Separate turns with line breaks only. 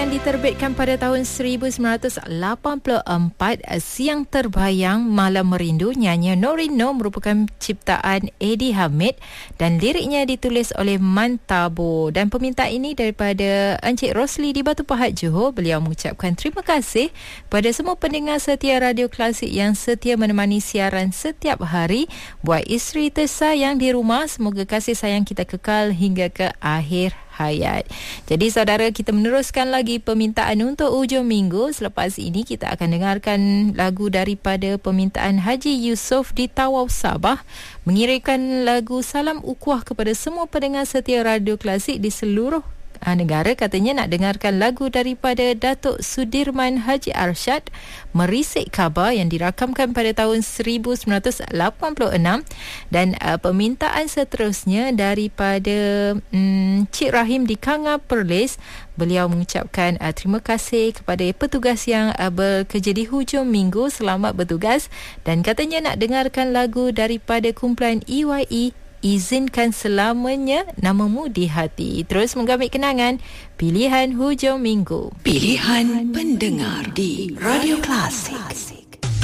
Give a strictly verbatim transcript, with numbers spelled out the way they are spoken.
yang diterbitkan pada tahun seribu sembilan ratus lapan puluh empat, Siang Terbayang Malam Merindu, nyanyian Norino merupakan ciptaan Eddie Hamid dan liriknya ditulis oleh Mantabo. Dan peminta ini daripada Encik Rosli di Batu Pahat, Johor. Beliau mengucapkan terima kasih pada semua pendengar setia Radio Klasik yang setia menemani siaran setiap hari. Buat isteri tersayang di rumah, semoga kasih sayang kita kekal hingga ke akhir hayat. Jadi saudara, kita meneruskan lagi permintaan untuk hujung minggu. Selepas ini kita akan dengarkan lagu daripada permintaan Haji Yusof di Tawau, Sabah, mengirimkan lagu salam ukuah kepada semua pendengar setia Radio Klasik di seluruh negara. Katanya nak dengarkan lagu daripada Datuk Sudirman Haji Arsyad, Merisik Khabar, yang dirakamkan pada tahun seribu sembilan ratus lapan puluh enam. Dan uh, permintaan seterusnya daripada um, Cik Rahim di Kanga Perlis. Beliau mengucapkan uh, terima kasih kepada petugas yang uh, bekerja di hujung minggu. Selamat bertugas. Dan katanya nak dengarkan lagu daripada kumpulan E Y E, Izinkan Selamanya Namamu di Hati. Terus menggamit kenangan pilihan hujung minggu.
Pilihan pendengar di Radio Klasik.